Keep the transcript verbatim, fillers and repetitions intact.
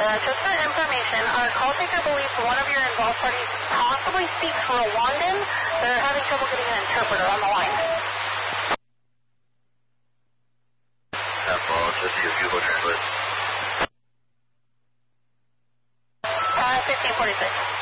just for information, our call taker believes one of your involved parties possibly speaks Rwandan. They're having trouble getting an interpreter on the line. Well, just use Google Translate. Uh, fifteen forty-six.